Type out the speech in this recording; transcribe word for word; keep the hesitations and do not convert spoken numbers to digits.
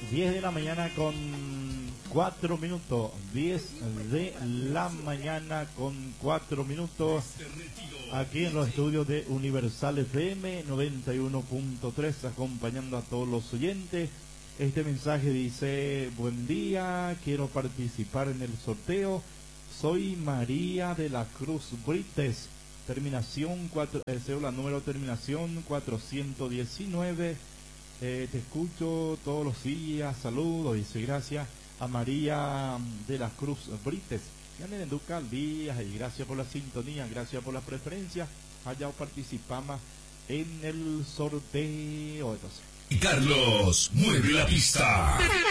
diez de la mañana con cuatro minutos. diez de la mañana con cuatro minutos. Aquí en los estudios de Universal F M noventa y uno punto tres, acompañando a todos los oyentes. Este mensaje dice: buen día, quiero participar en el sorteo. Soy María de la Cruz Brites, terminación cuatro, eh, cédula número terminación cuatrocientos diecinueve. Eh, te escucho todos los días, saludos, dice. Gracias a María de la Cruz Brites. Ganen en Ducal Díaz, y gracias por la sintonía, gracias por la preferencia. Allá participamos en el sorteo. Entonces, Carlos, mueve la pista.